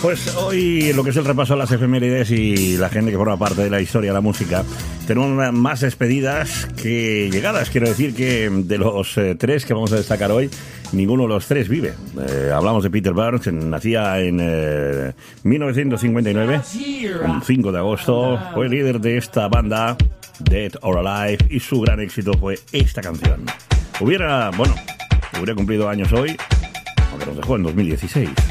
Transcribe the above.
Pues hoy, lo que es el repaso a las efemérides y la gente que forma parte de la historia de la música, tenemos más despedidas que llegadas. Quiero decir que de los tres que vamos a destacar hoy, ninguno de los tres vive. Hablamos de Peter Burns, nacía en 1959, un 5 de agosto, fue líder de esta banda, Dead or Alive, y su gran éxito fue esta canción. Hubiera cumplido años hoy, aunque nos dejó en 2016.